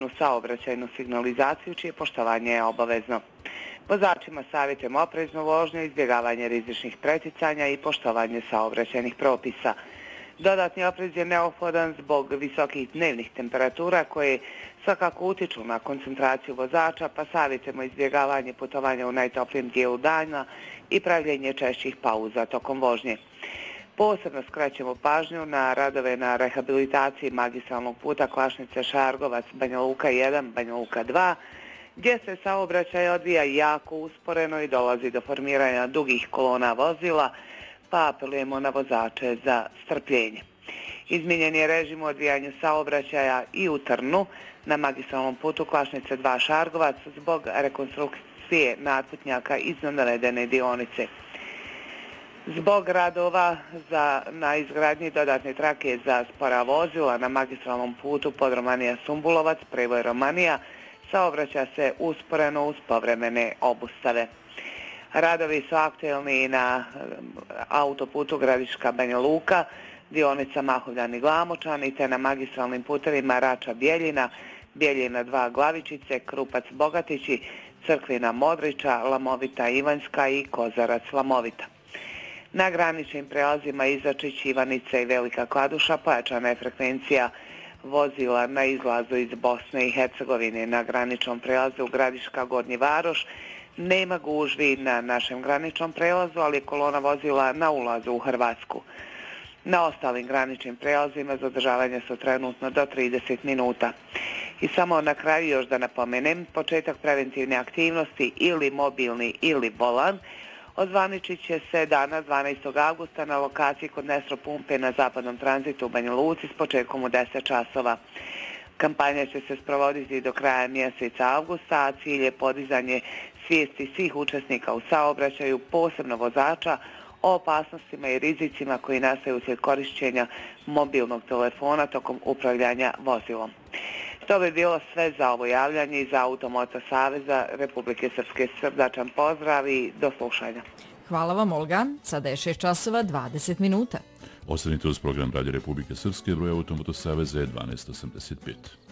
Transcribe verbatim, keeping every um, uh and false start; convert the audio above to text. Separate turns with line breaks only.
saobraćajnu signalizaciju čije poštovanje je obavezno. Vozačima savjetujemo opreznu vožnju, izbjegavanje rizičnih preticanja i poštovanje saobraćajnih propisa. Dodatni oprez je neophodan zbog visokih dnevnih temperatura koje svakako utiču na koncentraciju vozača, pa savjetujemo izbjegavanje putovanja u najtoplijem dijelu dana i pravljenje češćih pauza tokom vožnje. Posebno skraćemo pažnju na radove na rehabilitaciji magistralnog puta Klašnice-Šargovac, Banja Luka jedan, Banja Luka dva, gdje se saobraćaj odvija jako usporeno i dolazi do formiranja dugih kolona vozila, pa apelujemo na vozače za strpljenje. Izmijenjen je režim u odvijanju saobraćaja i u Trnu na magistralnom putu Klašnice dva Šargovac zbog rekonstrukcije nadputnjaka iznad navedene dionice. Zbog radova za, na izgradnji dodatne trake za spora vozila na magistralnom putu Podromanija-Sumbulovac, prevoj Romanija, saobraća se usporeno uz povremene obustave. Radovi su aktuelni na autoputu Gradiška Banja Luka, dionica Mahovljani Glamočani, te na magistralnim putevima Rača-Bjeljina, Bjeljina dva Glavičice, Krupac-Bogatići, Crkvina Modriča, Lamovita Ivanjska i Kozarac-Lamovita. Na graničnim prelazima Izačić, Ivanica i Velika Kladuša pojačana je frekvencija vozila na izlazu iz Bosne i Hercegovine. Na graničnom prelazu Gradiška Gornji Varoš nema gužvi na našem graničnom prelazu, ali je kolona vozila na ulazu u Hrvatsku. Na ostalim graničnim prelazima zadržavanja su trenutno do trideset minuta. I samo na kraju još da napomenem, početak preventivne aktivnosti ili mobilni ili volan ozvaničit će se danas dvanaestog avgusta na lokaciji kod Nestro pumpe na zapadnom tranzitu u Banja Luci s početkom u deset časova. Kampanja će se sprovoditi do kraja mjeseca avgusta, a cilj je podizanje svijesti svih učesnika u saobraćaju, posebno vozača, o opasnostima i rizicima koji nastaju uslijed korišćenja mobilnog telefona tokom upravljanja vozilom. To bi bilo sve za ovo javljanje i za Automoto Saveza Republike Srpske. Srdačan pozdrav i do slušanja.
Hvala vam, Olga. Sada je šest časova dvadeset minuta.
Ostanite uz program Radio Republike Srpske, broj Automoto Saveza je dvanaest osamdeset pet.